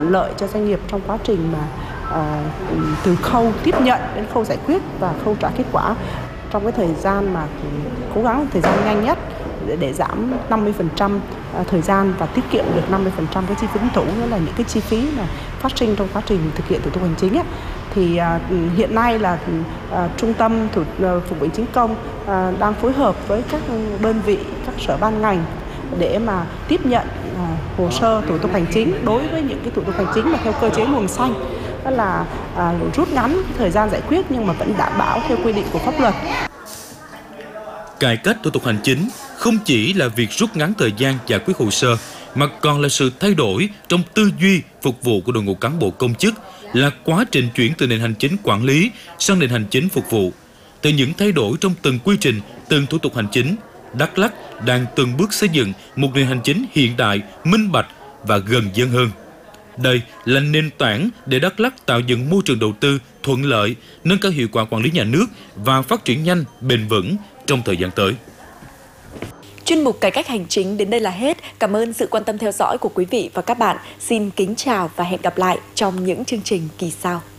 Lợi cho doanh nghiệp trong quá trình mà từ khâu tiếp nhận đến khâu giải quyết và khâu trả kết quả trong cái thời gian mà cố gắng thời gian nhanh nhất để giảm 50% thời gian và tiết kiệm được 50% cái chi phí tuân thủ, nghĩa là những cái chi phí mà phát sinh trong quá trình thực hiện thủ tục hành chính ấy. Thì hiện nay là Trung tâm Phục vụ hành chính công đang phối hợp với các đơn vị, các sở ban ngành để mà tiếp nhận hồ sơ thủ tục hành chính đối với những cái thủ tục hành chính mà theo cơ chế luồng xanh, đó là rút ngắn cái thời gian giải quyết nhưng mà vẫn đảm bảo theo quy định của pháp luật. Cải cách thủ tục hành chính không chỉ là việc rút ngắn thời gian giải quyết hồ sơ, mà còn là sự thay đổi trong tư duy phục vụ của đội ngũ cán bộ công chức, là quá trình chuyển từ nền hành chính quản lý sang nền hành chính phục vụ. Từ những thay đổi trong từng quy trình, từng thủ tục hành chính, Đắk Lắk đang từng bước xây dựng một nền hành chính hiện đại, minh bạch và gần dân hơn. Đây là nền tảng để Đắk Lắk tạo dựng môi trường đầu tư thuận lợi, nâng cao hiệu quả quản lý nhà nước và phát triển nhanh, bền vững trong thời gian tới. Chuyên mục Cải cách hành chính đến đây là hết. Cảm ơn sự quan tâm theo dõi của quý vị và các bạn. Xin kính chào và hẹn gặp lại trong những chương trình kỳ sau.